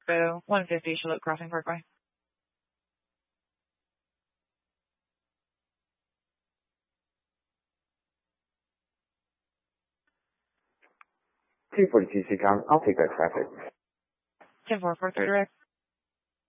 So 150 Charlotte Crossing Parkway. Two 42 Seacom. I'll take that traffic. 10-4, 43 direct.